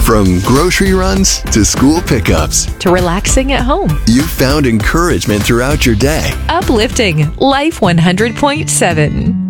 From grocery runs to school pickups, To relaxing at home. you've found encouragement throughout your day. Uplifting Life 100.7.